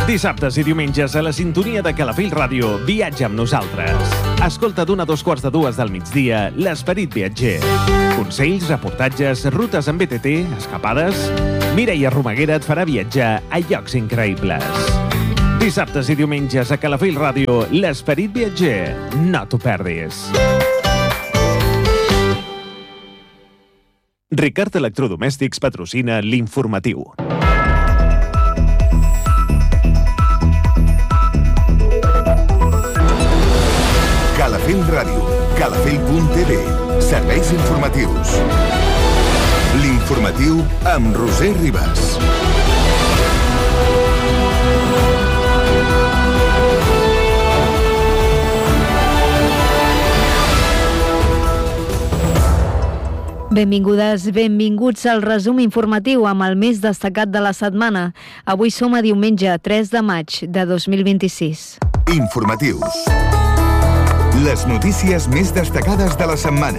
Dissabtes i diumenges a la sintonia de Calafell Ràdio, viatja amb nosaltres. Escolta d'1 a 2:45 del migdia l'Esperit Viatger. Consells, reportatges, rutes amb BTT, escapades... Mireia Romaguera et farà viatjar a llocs increïbles. Dissabtes i diumenges a Calafell Ràdio, l'Esperit Viatger. No t'ho perdis. Ricard Electrodomèstics patrocina l'informatiu. Calafell Ràdio, calafell.tv, serveis informatius. L'informatiu amb Roser Ribas. Benvingudes, benvinguts al resum informatiu amb el més destacat de la setmana. Avui som a diumenge 3 de maig de 2026. Informatius. Les notícies més destacades de la setmana.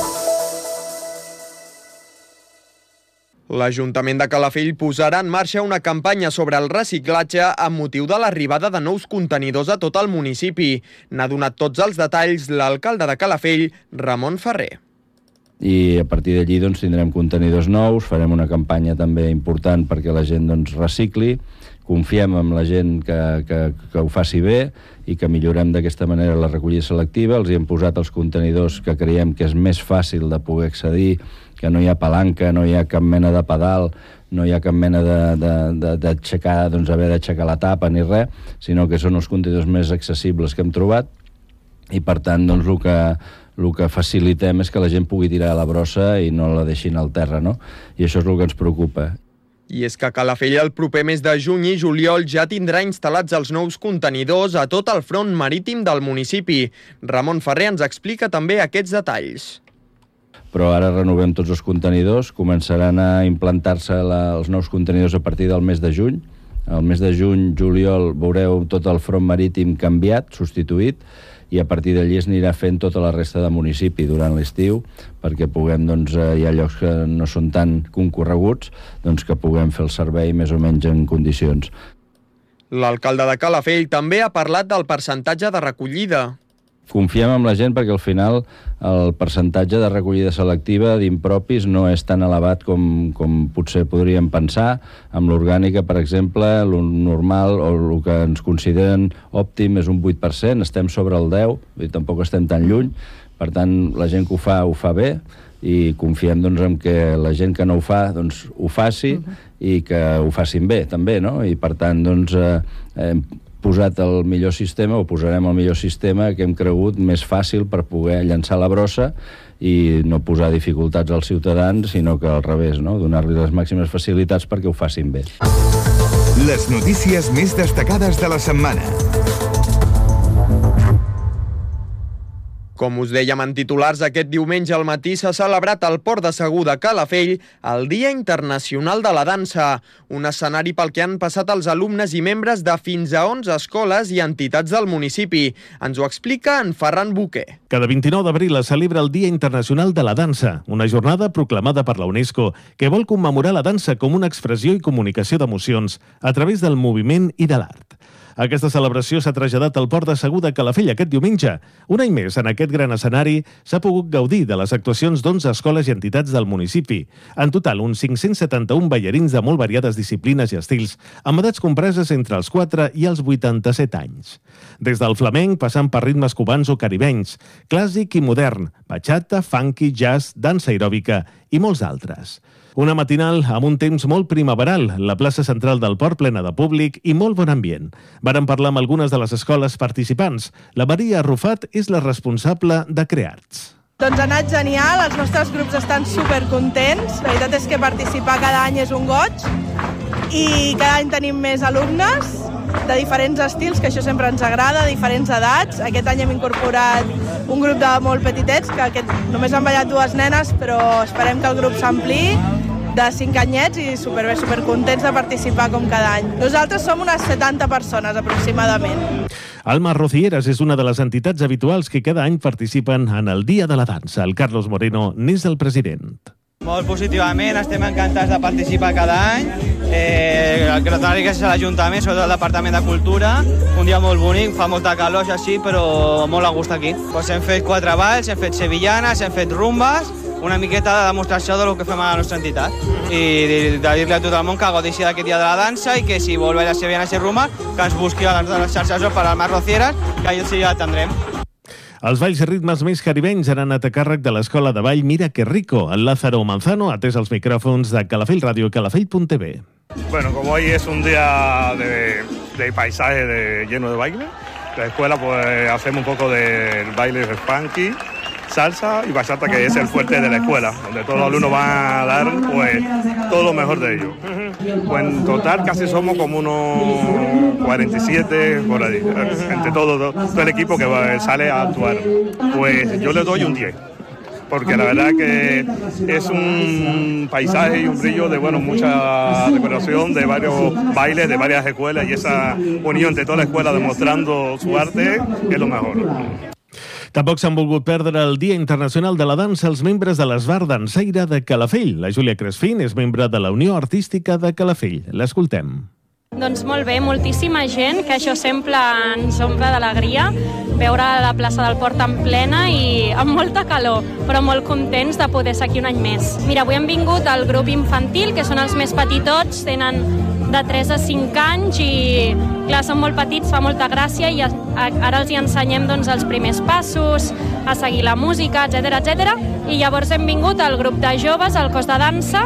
L'Ajuntament de Calafell posarà en marxa una campanya sobre el reciclatge amb motiu de l'arribada de nous contenidors a tot el municipi. N'ha donat tots els detalls l'alcalde de Calafell, Ramon Ferrer. I a partir d'allí tindrem contenidors nous, farem una campanya també important perquè la gent recicli, confiem en la gent que ho faci bé i que millorem d'aquesta manera la recollida selectiva. Els hi hem posat els contenidors que creiem que és més fàcil de poder accedir, que no hi ha palanca, no hi ha cap mena de pedal, no hi ha cap mena d'aixecar, haver d'aixecar la tapa ni res, sinó que són els contenidors més accessibles que hem trobat i per tant el que facilitem és que la gent pugui tirar a la brossa i no la deixin al terra, no? I això és el que ens preocupa. I és que Calafell el proper mes de juny i juliol ja tindrà instal·lats els nous contenidors a tot el front marítim del municipi. Ramon Ferrer ens explica també aquests detalls. Però ara renovem tots els contenidors, començaran a implantar-se els nous contenidors a partir del mes de juny. El mes de juny, juliol, veureu tot el front marítim canviat, substituït, i a partir d'allí es anirà fent tota la resta de municipi durant l'estiu perquè puguem, hi ha llocs que no són tan concorreguts, que puguem fer el servei més o menys en condicions. L'alcalde de Calafell també ha parlat del percentatge de recollida. Confiem en la gent perquè al final el percentatge de recollida selectiva d'impropis no és tan elevat com potser podríem pensar. Amb l'orgànica, per exemple, el normal o el que ens consideren òptim és un 8%, estem sobre el 10%, i tampoc estem tan lluny. Per tant, la gent que ho fa bé i confiem en que la gent que no ho fa ho faci i que ho facin bé també, no? I per tant, posat el millor sistema, o posarem el millor sistema que hem cregut més fàcil per poder llançar la brossa i no posar dificultats als ciutadans, sinó que al revés, no? Donar-li les màximes facilitats perquè ho facin bé. Les notícies més destacades de la setmana. Com us dèiem en titulars, aquest diumenge al matí s'ha celebrat al Port de Segur de Calafell el Dia Internacional de la Dansa, un escenari pel que han passat els alumnes i membres de fins a 11 escoles i entitats del municipi. Ens ho explica en Ferran Buquer. Cada 29 d'abril es celebra el Dia Internacional de la Dansa, una jornada proclamada per la UNESCO que vol commemorar la dansa com una expressió i comunicació d'emocions a través del moviment i de l'art. Aquesta celebració s'ha traslladat al Port de Segur de Calafell aquest diumenge. Un any més, en aquest gran escenari, s'ha pogut gaudir de les actuacions d'11 escoles i entitats del municipi. En total, uns 571 ballarins de molt variades disciplines i estils, amb edats compreses entre els 4 i els 87 anys. Des del flamenc, passant per ritmes cubans o caribenys, clàssic i modern, bachata, funky, jazz, dansa aeròbica i molts altres. Una matinal amb un temps molt primaveral, la plaça central del port plena de públic i molt bon ambient. Vàrem parlar amb algunes de les escoles participants. La Maria Arrufat és la responsable de Crearts. Doncs ha anat genial, els nostres grups estan supercontents. La veritat és que participar cada any és un goig i cada any tenim més alumnes de diferents estils, que això sempre ens agrada, diferents edats. Aquest any hem incorporat un grup de molt petitets, que només han ballat 2 nenes, però esperem que el grup s'ampliï, de 5 anyets, i superbé, supercontents de participar com cada any. Nosaltres som unes 70 persones aproximadament. Alma Rocieres és una de les entitats habituals que cada any participen en el Dia de la Dansa. El Carlos Moreno n'és el president. Molt positivament, estem encantats de participar cada any. El que notarà gràcies a l'Ajuntament, sobretot al Departament de Cultura. Un dia molt bonic, fa molta calor, així, però molt a gust aquí. Pues hem fet 4 balls, hem fet sevillanes, hem fet rumbes, una miqueta de demostració del que fem a la nostra entitat. I de dir-li a tot el món que gaudeixi d'aquest dia de la dansa i que si vol veure sevillanes i rumbes, que ens busqui a les xarxes o per al Mar Rocieres, que allà sí ja l'atendrem. Els balls i ritmes més caribenys han anat a càrrec de l'Escola de Ball Mira que Rico. El Lázaro Manzano ha atès els micròfons de Calafell Ràdio i Calafell.tv. Bueno, como hoy es un día de paisaje lleno de baile, la escuela pues hacemos un poco del baile funky, salsa y bachata, que es el fuerte de la escuela, donde todos los alumnos van a dar pues todo lo mejor de ellos. Pues en total casi somos como unos 47 por ahí, entre todo el equipo que sale a actuar. Pues yo le doy un 10. Porque la verdad que es un paisaje y un brillo de mucha decoración, de varios bailes, de varias escuelas, y esa unión de toda la escuela demostrando su arte es lo mejor. Tampoc s'han volgut perdre el Dia Internacional de la Dansa els membres de l'Esbar Dansaire de Calafell. La Júlia Cresfín és membre de la Unió Artística de Calafell. L'escoltem. Doncs molt bé, moltíssima gent, que això sempre ens omple d'alegria, veure la plaça del Port en plena i amb molta calor, però molt contents de poder ser aquí un any més. Mira, avui hem vingut al grup infantil, que són els més petitots, tenen de 3 a 5 anys i, clar, són molt petits, fa molta gràcia i ara els hi ensenyem els primers passos, a seguir la música, etc. I llavors hem vingut al grup de joves, al cos de dansa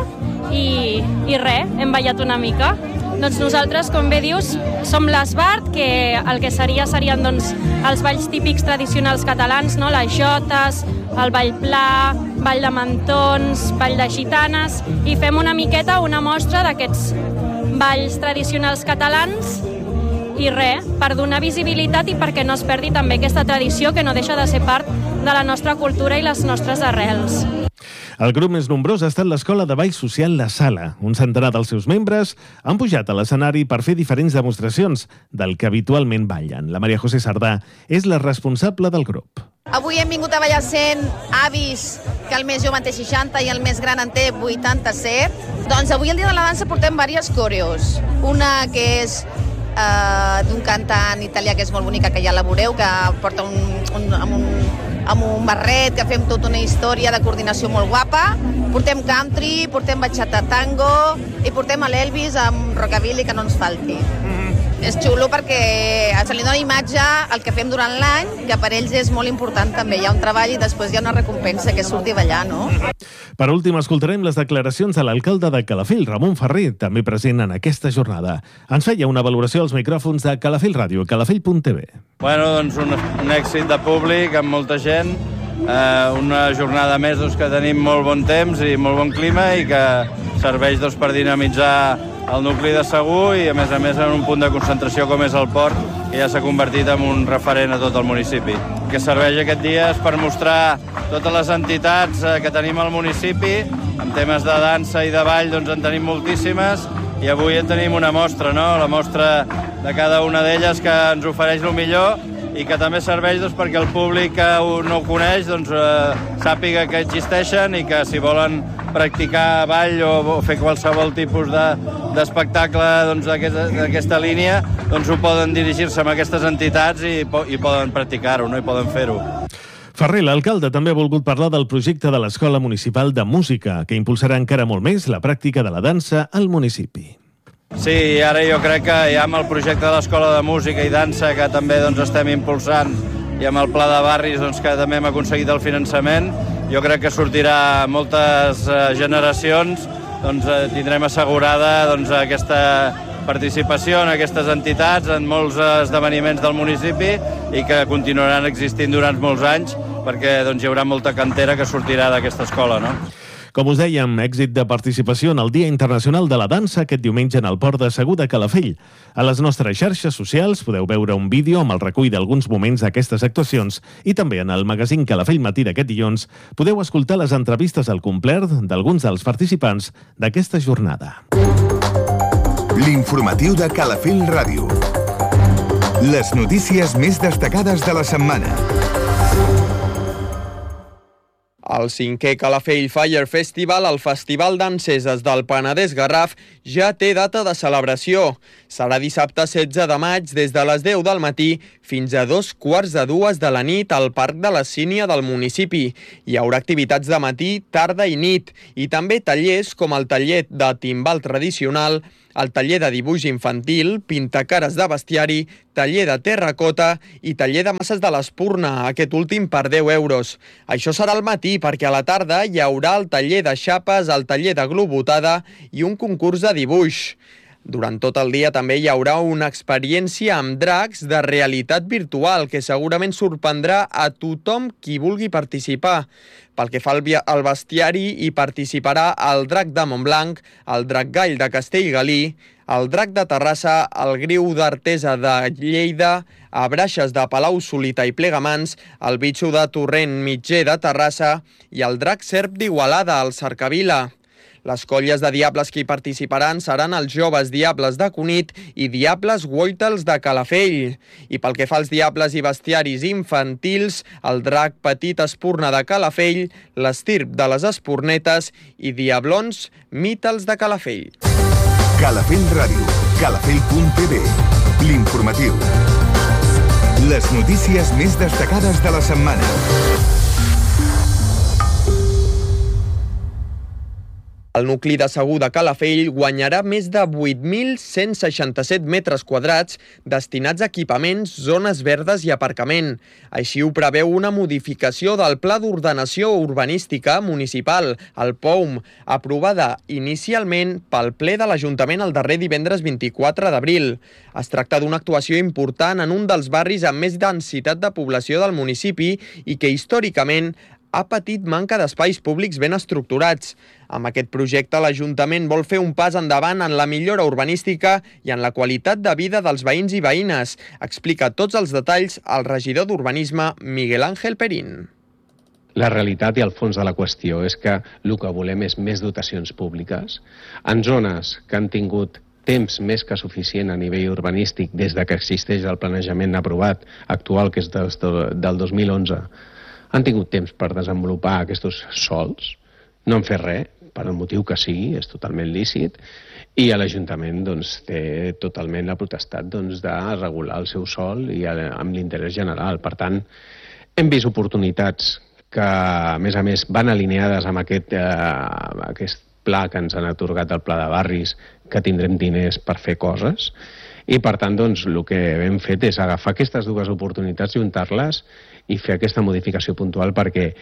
i res, hem ballat una mica. Doncs nosaltres, com bé dius, som l'Esbart, que el que serien els balls típics tradicionals catalans, no? Les jotes, el ball pla, ball de mantons, ball de gitanes, i fem una miqueta una mostra d'aquests balls tradicionals catalans i res, per donar visibilitat i perquè no es perdi també aquesta tradició que no deixa de ser part de la nostra cultura i les nostres arrels. El grup més nombrós ha estat l'Escola de Ball Social La Sala. Un centenar dels seus membres han pujat a l'escenari per fer diferents demostracions del que habitualment ballen. La Maria José Sardà és la responsable del grup. Avui hem vingut a ballar 100 avis, que el més jove en té 60 i el més gran en té 87. Doncs avui, el dia de la dansa, portem diverses coreos. Una que és d'un cantant italià que és molt bonica, que ja la veureu, que porta amb un barret, que fem tota una història de coordinació molt guapa. Portem country, portem bachata tango i portem l'Elvis amb rockabilly, que no ens falti. És xulo perquè se li dona imatge al que fem durant l'any, que per ells és molt important també. Hi ha un treball i després hi ha una recompensa, que és sortir a ballar, no? Per últim, escoltarem les declaracions de l'alcalde de Calafell, Ramon Ferrer, també present en aquesta jornada. Ens feia una valoració als micròfons de Calafell Ràdio, Calafell.tv. Bueno, doncs un èxit de públic amb molta gent, una jornada més que tenim molt bon temps i molt bon clima i que serveix per dinamitzar el nucli de Segur i, a més, en un punt de concentració com és el port, que ja s'ha convertit en un referent a tot el municipi. El que serveix aquest dia és per mostrar totes les entitats que tenim al municipi. En temes de dansa i de ball en tenim moltíssimes i avui en tenim una mostra, no? La mostra de cada una d'elles que ens ofereix el millor i que també serveix perquè el públic que no ho coneix sàpiga que existeixen i que si volen practicar ball o fer qualsevol tipus d'espectacle d'aquesta línia, ho poden dirigir-se a aquestes entitats i poden practicar-ho, no? I poden fer-ho. Ferrer, l'alcalde, també ha volgut parlar del projecte de l'Escola Municipal de Música, que impulsarà encara molt més la pràctica de la dansa al municipi. Sí, ara jo crec que ja amb el projecte de l'Escola de Música i Dansa, que també estem impulsant, i amb el Pla de Barris, que també hem aconseguit el finançament, jo crec que sortirà moltes generacions, tindrem assegurada aquesta participació en aquestes entitats, en molts esdeveniments del municipi i que continuaran existint durant molts anys perquè hi haurà molta cantera que sortirà d'aquesta escola, no? Com us dèiem, èxit de participació en el Dia Internacional de la Dansa aquest diumenge en el Port de Segur de Calafell. A les nostres xarxes socials podeu veure un vídeo amb el recull d'alguns moments d'aquestes actuacions i també en el magazín Calafell Matí d'aquest dilluns podeu escoltar les entrevistes al complet d'alguns dels participants d'aquesta jornada. L'informatiu de Calafell Ràdio. Les notícies més destacades de la setmana. El 5è Calafell Fire Festival, el festival d'enceses del Penedès Garraf, ja té data de celebració. Serà dissabte 16 de maig des de les 10 del matí fins a 2:15 de la nit al Parc de la Sínia del municipi. Hi haurà activitats de matí, tarda i nit, i també tallers com el taller de timbal tradicional, el taller de dibuix infantil, pintacares de bestiari, taller de terracota i taller de masses de l'Espurna, aquest últim per 10 euros. Això serà al matí perquè a la tarda hi haurà el taller de xapes, el taller de globotada i un concurs de dibuix. Durant tot el dia també hi haurà una experiència amb dracs de realitat virtual que segurament sorprendrà a tothom qui vulgui participar. Pel que fa al bestiari, hi participarà el drac de Montblanc, el drac gall de Castellgalí, el drac de Terrassa, el griu d'Artesa de Lleida, a Braixes de Palau-solità i Plegamans, el bitxo de Torrent Mitger de Terrassa i el drac serp d'Igualada, al Cercavila. Les colles de diables que hi participaran seran els joves diables de Cunit i diables Woitels de Calafell. I pel que fa als diables i bestiaris infantils, el drac petit espurna de Calafell, l'estirp de les espurnetes i diablons mítels de Calafell. Calafell Ràdio, calafell.tv, l'informatiu. Les notícies més destacades de la setmana. El nucli de Segur de Calafell guanyarà més de 8.167 metres quadrats destinats a equipaments, zones verdes i aparcament. Així ho preveu una modificació del Pla d'Ordenació Urbanística Municipal, el POUM, aprovada inicialment pel ple de l'Ajuntament el darrer divendres 24 d'abril. Es tracta d'una actuació important en un dels barris amb més densitat de població del municipi i que històricament ha patit manca d'espais públics ben estructurats. Amb aquest projecte, l'Ajuntament vol fer un pas endavant en la millora urbanística i en la qualitat de vida dels veïns i veïnes. Explica tots els detalls el regidor d'Urbanisme, Miguel Ángel Perín. La realitat i el fons de la qüestió és que el que volem és més dotacions públiques. En zones que han tingut temps més que suficient a nivell urbanístic des de que existeix el planejament aprovat actual, que és del 2011, han tingut temps per desenvolupar aquests sòls, no han fet res, per el motiu que sigui, és totalment lícit, i l'Ajuntament té totalment la potestat de regular el seu sòl i amb l'interès general. Per tant, hem vist oportunitats que, a més, van alineades amb aquest pla que ens han atorgat el Pla de Barris, que tindrem diners per fer coses, i per tant, el que hem fet és agafar aquestes dues oportunitats i juntar-les i fer aquesta modificació puntual perquè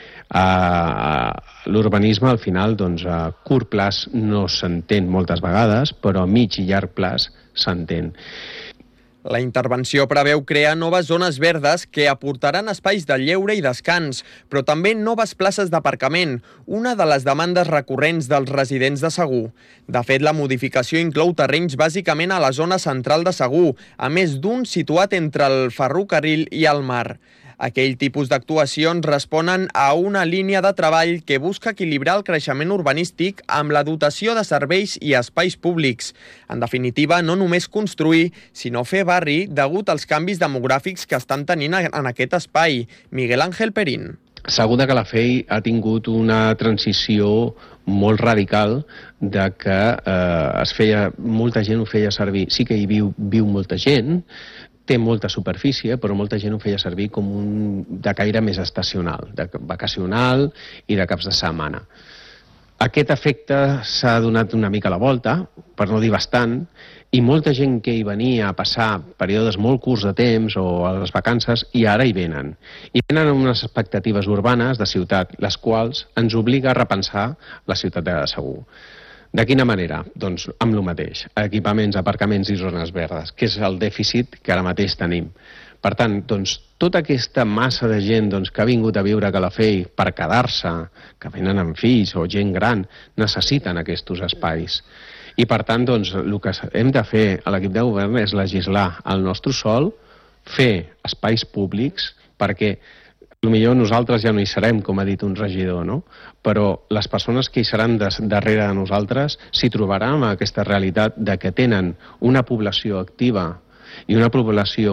l'urbanisme, al final, a curt plaç no s'entén moltes vegades, però a mig i llarg plaç s'entén. La intervenció preveu crear noves zones verdes que aportaran espais de lleure i descans, però també noves places d'aparcament, una de les demandes recurrents dels residents de Segur. De fet, la modificació inclou terrenys bàsicament a la zona central de Segur, a més d'un situat entre el ferrocarril i el mar. Aquell tipus d'actuacions responen a una línia de treball que busca equilibrar el creixement urbanístic amb la dotació de serveis i espais públics. En definitiva, no només construir, sinó fer barri degut als canvis demogràfics que estan tenint en aquest espai. Miguel Ángel Perín. Segur de Calafell ha tingut una transició molt radical de que molta gent ho feia servir. Sí que hi viu molta gent, té molta superfície, però molta gent ho feia servir com de caire més estacional, de vacacional i de caps de setmana. Aquest efecte s'ha donat una mica a la volta, per no dir bastant, i molta gent que hi venia a passar períodes molt curts de temps o a les vacances, i ara hi venen. I venen amb unes expectatives urbanes de ciutat, les quals ens obliga a repensar la ciutat de Segur. De quina manera? Doncs amb el mateix, equipaments, aparcaments i zones verdes, que és el dèficit que ara mateix tenim. Per tant, tota aquesta massa de gent que ha vingut a viure a Calafell per quedar-se, que venen amb fills o gent gran, necessiten aquests espais. I per tant, el que hem de fer a l'equip de govern és legislar el nostre sòl, fer espais públics, perquè potser nosaltres ja no hi serem, com ha dit un regidor, no? Però les persones que hi seran darrere de nosaltres s'hi trobaran amb aquesta realitat de que tenen una població activa i una població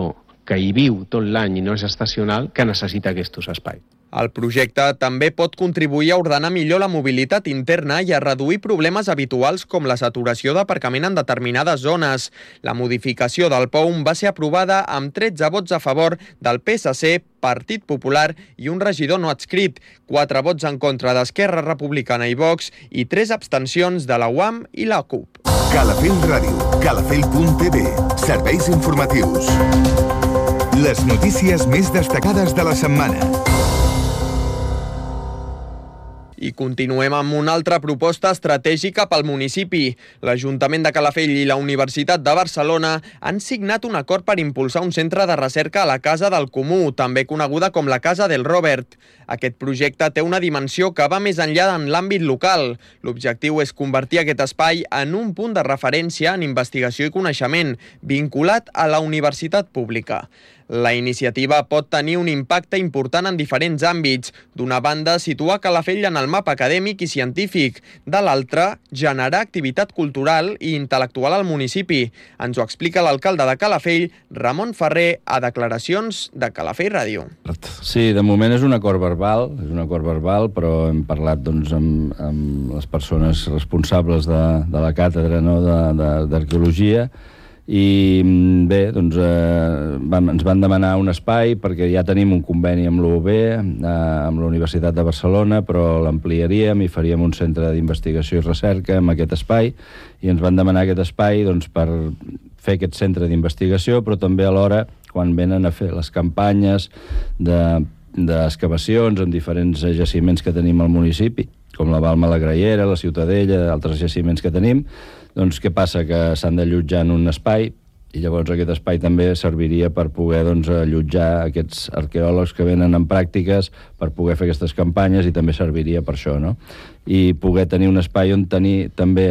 que hi viu tot l'any i no és estacional, que necessita aquests espais. El projecte també pot contribuir a ordenar millor la mobilitat interna i a reduir problemes habituals com la saturació d'aparcament en determinades zones. La modificació del POUM va ser aprovada amb 13 vots a favor del PSC, Partit Popular i un regidor no adscrit, 4 vots en contra d'Esquerra Republicana i Vox i 3 abstencions de la UAM i la CUP. Calafell Ràdio, calafell.tv, serveis informatius. Les notícies més destacades de la setmana. I continuem amb una altra proposta estratègica pel municipi. L'Ajuntament de Calafell i la Universitat de Barcelona han signat un acord per impulsar un centre de recerca a la Casa del Comú, també coneguda com la Casa del Robert. Aquest projecte té una dimensió que va més enllà en l'àmbit local. L'objectiu és convertir aquest espai en un punt de referència en investigació i coneixement, vinculat a la universitat pública. La iniciativa pot tenir un impacte important en diferents àmbits. D'una banda, situar Calafell en el mapa acadèmic i científic. De l'altra, generar activitat cultural i intel·lectual al municipi. Ens ho explica l'alcalde de Calafell, Ramon Ferrer, a declaracions de Calafell Ràdio. Sí, de moment és un acord verbal, però hem parlat amb les persones responsables de la càtedra d'arqueologia. I bé, ens van demanar un espai perquè ja tenim un conveni amb l'UOB, amb la Universitat de Barcelona, però l'ampliaríem i faríem un centre d'investigació i recerca amb aquest espai, i ens van demanar aquest espai per fer aquest centre d'investigació, però també alhora, quan venen a fer les campanyes d'excavacions en diferents jaciments que tenim al municipi, com la Balma la Graiera, la Ciutadella, altres jaciments que tenim, doncs què passa? Que s'han d'allotjar en un espai, i llavors aquest espai també serviria per poder allotjar aquests arqueòlegs que venen en pràctiques per poder fer aquestes campanyes, i també serviria per això, no? I poder tenir un espai on tenir també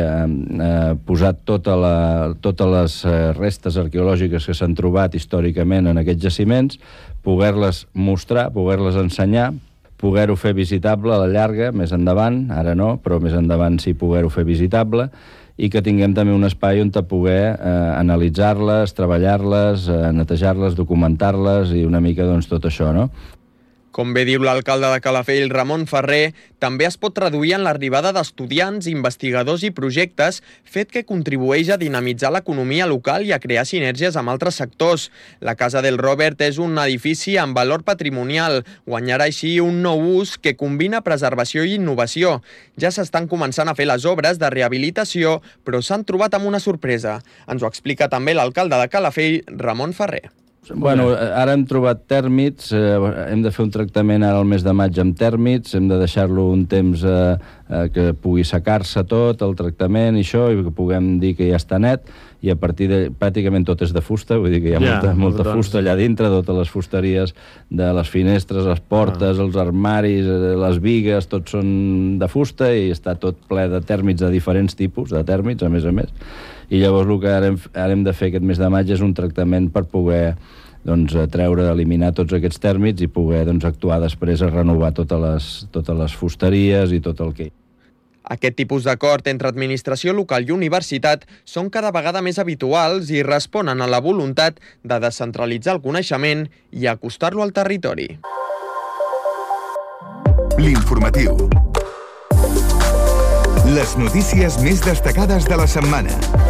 posat totes les restes arqueològiques que s'han trobat històricament en aquests jaciments, poder-les mostrar, poder-les ensenyar, poder-ho fer visitable a la llarga, més endavant, ara no, però més endavant sí poder-ho fer visitable, i que tinguem també un espai on poder analitzar-les, treballar-les, netejar-les, documentar-les i una mica tot això, no? Com bé diu l'alcalde de Calafell, Ramon Ferrer, també es pot traduir en l'arribada d'estudiants, investigadors i projectes, fet que contribueix a dinamitzar l'economia local i a crear sinergies amb altres sectors. La Casa del Robert és un edifici amb valor patrimonial, guanyarà així un nou ús que combina preservació i innovació. Ja s'estan començant a fer les obres de rehabilitació, però s'han trobat amb una sorpresa. Ens ho explica també l'alcalde de Calafell, Ramon Ferrer. Bueno, ara hem trobat tèrmits, hem de fer un tractament ara al mes de maig amb tèrmits, hem de deixar-lo un temps que pugui secar-se tot, el tractament i això, i que puguem dir que ja està net, i a partir de... pràcticament tot és de fusta, vull dir que hi ha molta fusta allà dintre, totes les fusteries de les finestres, les portes, els armaris, les bigues, tots són de fusta i està tot ple de tèrmits de diferents tipus, de tèrmits, a més. I llavors el que ara hem de fer aquest mes de maig és un tractament per poder treure, eliminar tots aquests tèrmits i poder actuar després a renovar totes les fusteries i tot el que... Aquest tipus d'acord entre administració local i universitat són cada vegada més habituals i responen a la voluntat de descentralitzar el coneixement i acostar-lo al territori. L'informatiu. Les notícies més destacades de la setmana.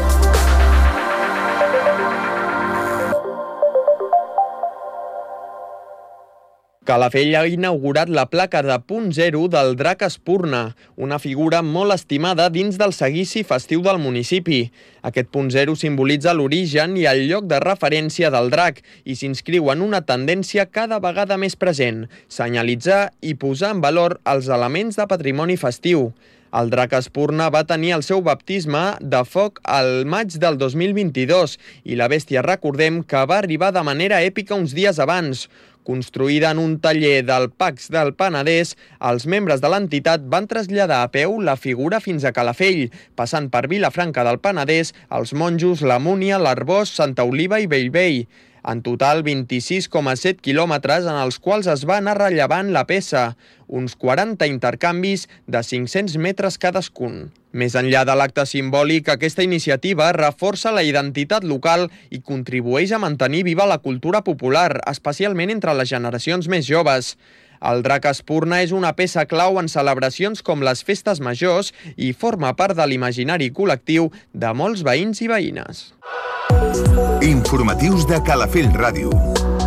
Calafell ha inaugurat la placa de punt zero del drac Espurna, una figura molt estimada dins del seguici festiu del municipi. Aquest punt zero simbolitza l'origen i el lloc de referència del drac i s'inscriu en una tendència cada vegada més present, senyalitzar i posar en valor els elements de patrimoni festiu. El drac Espurna va tenir el seu baptisme de foc al maig del 2022 i la bèstia, recordem, que va arribar de manera èpica uns dies abans. Construïda en un taller del Pacs del Penedès, els membres de l'entitat van traslladar a peu la figura fins a Calafell, passant per Vilafranca del Penedès, els Monjos, la Múnia, l'Arboç, Santa Oliva i Bellvei. En total, 26,7 quilòmetres en els quals es va anar rellevant la peça, uns 40 intercanvis de 500 metres cadascun. Més enllà de l'acte simbòlic, aquesta iniciativa reforça la identitat local i contribueix a mantenir viva la cultura popular, especialment entre les generacions més joves. El drac Espurna és una peça clau en celebracions com les festes majors i forma part de l'imaginari col·lectiu de molts veïns i veïnes. Informatius de Calafell Ràdio.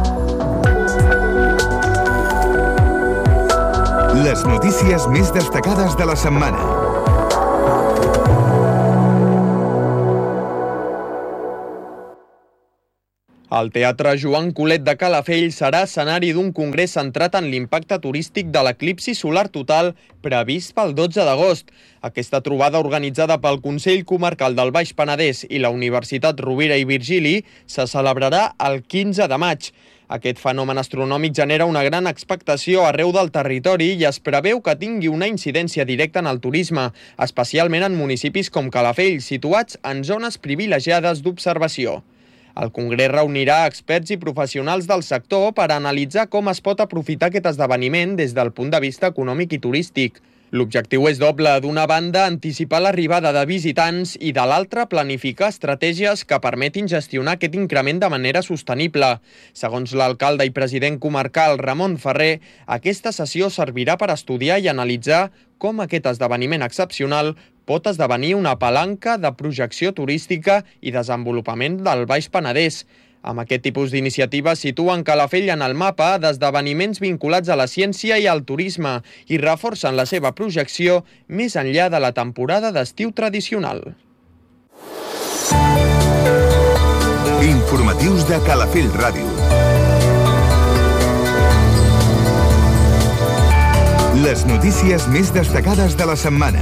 Les notícies més destacades de la setmana. El Teatre Joan Colet de Calafell serà escenari d'un congrés centrat en l'impacte turístic de l'eclipsi solar total previst pel 12 d'agost. Aquesta trobada, organitzada pel Consell Comarcal del Baix Penedès i la Universitat Rovira i Virgili, se celebrarà el 15 de maig. Aquest fenomen astronòmic genera una gran expectació arreu del territori i es preveu que tingui una incidència directa en el turisme, especialment en municipis com Calafell, situats en zones privilegiades d'observació. El congrés reunirà experts i professionals del sector per analitzar com es pot aprofitar aquest esdeveniment des del punt de vista econòmic i turístic. L'objectiu és doble. D'una banda, anticipar l'arribada de visitants i de l'altra, planificar estratègies que permetin gestionar aquest increment de manera sostenible. Segons l'alcalde i president comarcal Ramon Ferrer, aquesta sessió servirà per estudiar i analitzar com aquest esdeveniment excepcional pot esdevenir una palanca de projecció turística i desenvolupament del Baix Penedès. Amb aquest tipus d'iniciatives situen Calafell en el mapa d'esdeveniments vinculats a la ciència i al turisme i reforcen la seva projecció més enllà de la temporada d'estiu tradicional. Informatius de Calafell Ràdio. Les notícies més destacades de la setmana.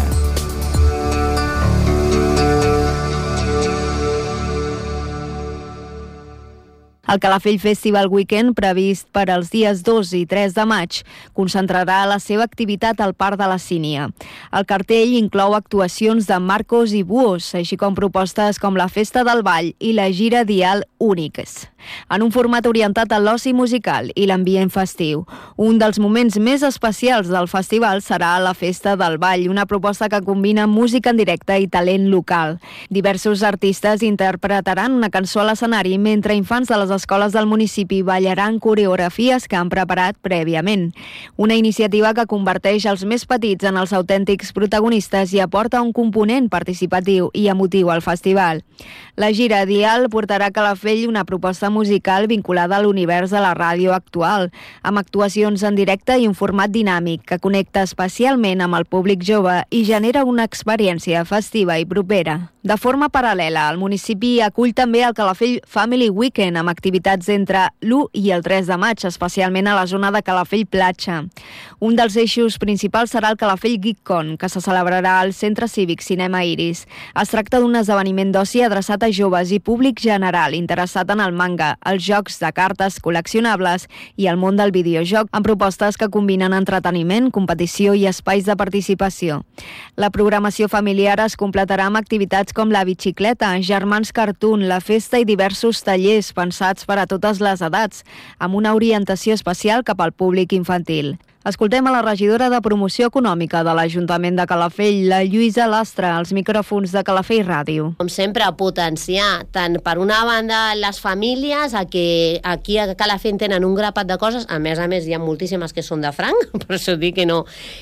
El Calafell Festival Weekend, previst per als dies 2 i 3 de maig, concentrarà la seva activitat al Parc de la Sínia. El cartell inclou actuacions de Marcos i Buos, així com propostes com la Festa del Ball i la Gira Dial Úniques, en un format orientat a l'oci musical i l'ambient festiu. Un dels moments més especials del festival serà la Festa del Ball, una proposta que combina música en directe i talent local. Diversos artistes interpretaran una cançó a l'escenari mentre infants de les escoles del municipi ballaran coreografies que han preparat prèviament. Una iniciativa que converteix els més petits en els autèntics protagonistes i aporta un component participatiu i emotiu al festival. La Gira Dial portarà a Calafell una proposta musical vinculada a l'univers de la ràdio actual, amb actuacions en directe i un format dinàmic que connecta especialment amb el públic jove i genera una experiència festiva i propera. De forma paral·lela, el municipi acull també el Calafell Family Weekend amb activitats entre l'1 i el 3 de maig, especialment a la zona de Calafell Platja. Un dels eixos principals serà el Calafell GeekCon, que se celebrarà al Centre Cívic Cinema Iris. Es tracta d'un esdeveniment d'oci adreçat a joves i públic general interessat en el manga, els jocs de cartes col·leccionables i el món del videojoc, amb propostes que combinen entreteniment, competició i espais de participació. La programació familiar es completarà amb activitats com la bicicleta, germans cartoon, la festa i diversos tallers pensats per a totes les edats, amb una orientació especial cap al públic infantil. Escoltem a la regidora de Promoció Econòmica de l'Ajuntament de Calafell, la Lluïsa Lastra, als micròfons de Calafell Ràdio. Com sempre, potenciar tant per una banda les famílies, que aquí a Calafell tenen un grapat de coses, a més hi ha moltíssimes que són de franc, per això dic que no,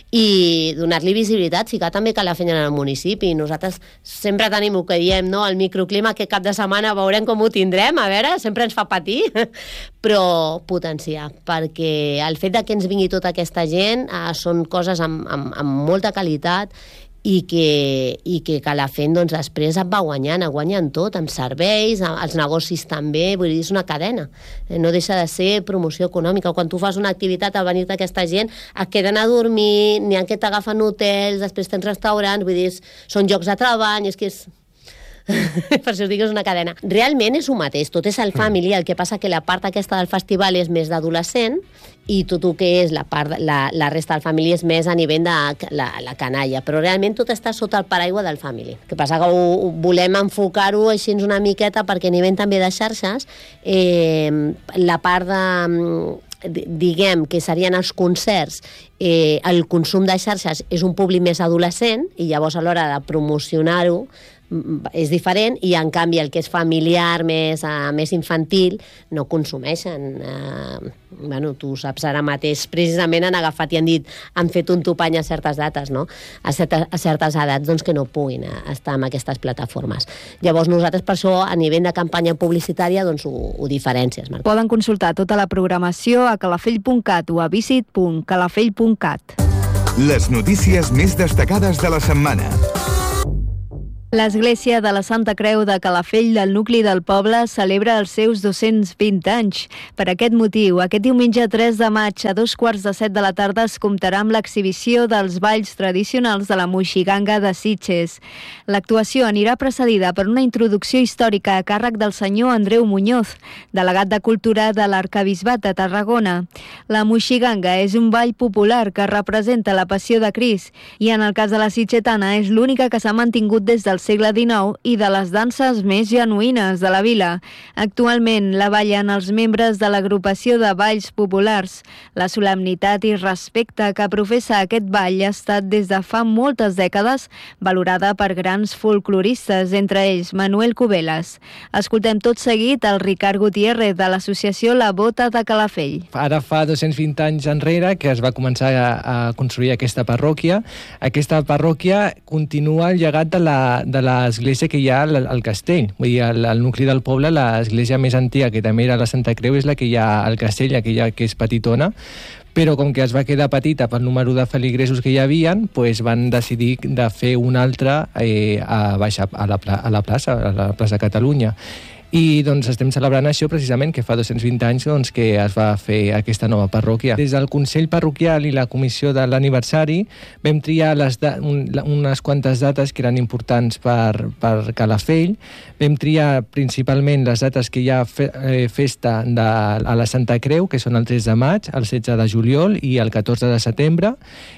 i donar-li visibilitat, ficar també Calafell en el municipi. Nosaltres sempre tenim el que diem, no? El microclima, que cap de setmana veurem com ho tindrem, a veure, sempre ens fa patir, però potenciar, perquè el fet de que ens vingui tota aquesta gent són coses amb molta qualitat i que Calafell doncs, després et va guanyant tot, amb serveis, els negocis també, vull dir, és una cadena. No deixa de ser promoció econòmica. Quan tu fas una activitat a venir d'aquesta gent, et queden a dormir, n'hi ha que t'agafen hotels, després tens restaurants, vull dir, són llocs de treball, és que Per això us dic que és una cadena. Realment és un mateix, tot és el family, el que passa que la part aquesta del festival és més d'adolescent i tot el que és la resta del family és més a nivell de la canalla, però realment tot està sota el paraigua del family. El que passa que volem enfocar-ho així una miqueta perquè a nivell també de xarxes la part diguem que serien els concerts, el consum de xarxes és un públic més adolescent i llavors a l'hora de promocionar-ho és diferent i en canvi el que és familiar, més infantil, no consumeixen. Tu saps ara mateix, precisament han agafat i han dit, han fet un topany a certes dates, no? A certes edats, doncs que no puguin estar en aquestes plataformes. Llavors nosaltres per això a nivell de campanya publicitària doncs ho diferències. Poden consultar tota la programació a calafell.cat o a visit.calafell.cat. Les notícies més destacades de la setmana. L'Església de la Santa Creu de Calafell del nucli del poble celebra els seus 220 anys. Per aquest motiu, aquest diumenge 3 de maig a 2:15 de la tarda es comptarà amb l'exhibició dels balls tradicionals de la Moixiganga de Sitges. L'actuació anirà precedida per una introducció històrica a càrrec del senyor Andreu Muñoz, delegat de Cultura de l'Arquebisbat de Tarragona. La Moixiganga és un ball popular que representa la passió de Crist i en el cas de la sitgetana és l'única que s'ha mantingut des del segle XIX i de les danses més genuïnes de la vila. Actualment la ballen els membres de l'agrupació de balls populars. La solemnitat i respecte que professa aquest ball ha estat des de fa moltes dècades valorada per grans folcloristes, entre ells Manuel Cubelas. Escoltem tot seguit el Ricard Gutiérrez de l'associació La Bota de Calafell. Ara fa 220 anys enrere que es va començar a construir aquesta parròquia. Aquesta parròquia continua el llegat de l'església que hi ha al castell. Vull dir, al nucli del poble, l'església més antiga, que també era la Santa Creu, és la que hi ha al castell, aquella que és petitona, però com que es va quedar petita pel número de feligresos que hi havien, doncs van decidir de fer una altra a la plaça Catalunya. I doncs estem celebrant això precisament, que fa 220 anys doncs, que es va fer aquesta nova parròquia. Des del Consell Parroquial i la Comissió de l'Aniversari vam triar unes quantes dates que eren importants per Calafell. Vam triar principalment les dates que hi ha festa a la Santa Creu, que són el 3 de maig, el 16 de juliol i el 14 de setembre,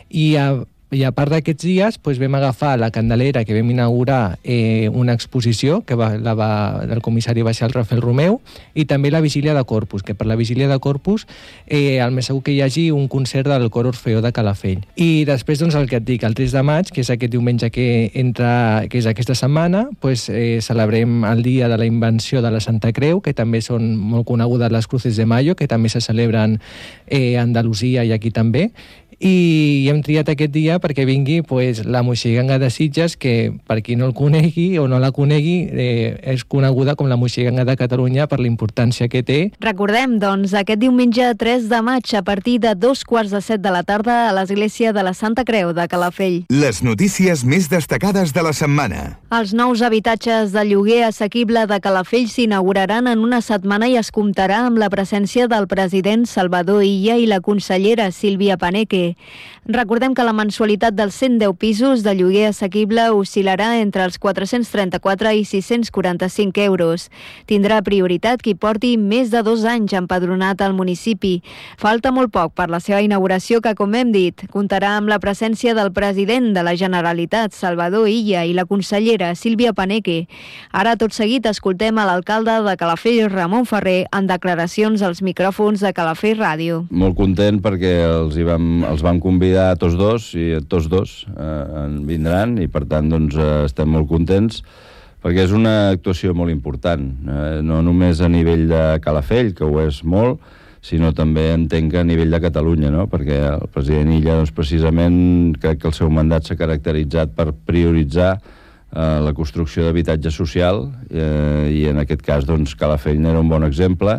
i a part d'aquests dies vam agafar la Candelera, que vam inaugurar una exposició que el comissari va ser el Rafael Romeu, i també la Vigília de Corpus, que per la Vigília de Corpus el més segur que hi hagi un concert del Cor Orfeó de Calafell. I després doncs el que et dic, el 3 de maig, que és aquest diumenge que és aquesta setmana, celebrem el dia de la invenció de la Santa Creu, que també són molt conegudes les Cruces de Mayo, que també se celebren a Andalusia i aquí també. I hem triat aquest dia perquè vingui la Moixiganga de Sitges, que per qui no el conegui o no la conegui és coneguda com la Moixiganga de Catalunya per la importància que té. Recordem, doncs, aquest diumenge 3 de maig a partir de 2:15 de la tarda a l'Església de la Santa Creu de Calafell. Les notícies més destacades de la setmana. Els nous habitatges de lloguer assequible de Calafell s'inauguraran en una setmana i es comptarà amb la presència del president Salvador Illa i la consellera Sílvia Paneque. Recordem que la mensualitat dels 110 pisos de lloguer assequible oscil·larà entre els 434 i 645 euros. Tindrà prioritat qui porti més de 2 anys empadronat al municipi. Falta molt poc per la seva inauguració que, com hem dit, comptarà amb la presència del president de la Generalitat, Salvador Illa, i la consellera Sílvia Paneque. Ara, tot seguit, escoltem a l'alcalde de Calafell, Ramon Ferrer, en declaracions als micròfons de Calafell Ràdio. Molt content perquè els vam convidar a tots dos i tots dos vindran i per tant doncs, estem molt contents perquè és una actuació molt important, no només a nivell de Calafell, que ho és molt, sinó també entenc que a nivell de Catalunya, no? Perquè el president Illa doncs, precisament crec que el seu mandat s'ha caracteritzat per prioritzar la construcció d'habitatge social i en aquest cas doncs, Calafell n'era un bon exemple.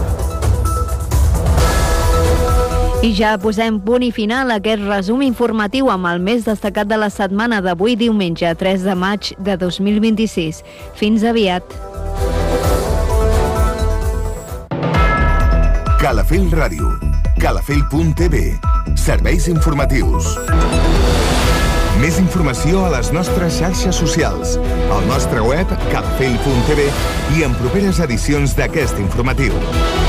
I ja posem punt i final a aquest resum informatiu amb el més destacat de la setmana d'avui diumenge 3 de maig de 2026. Fins aviat. Calafell Ràdio. Calafell.tv. Serveis informatius. Més informació a les nostres xarxes socials, al nostre web calafell.tv i en properes edicions d'aquest informatiu.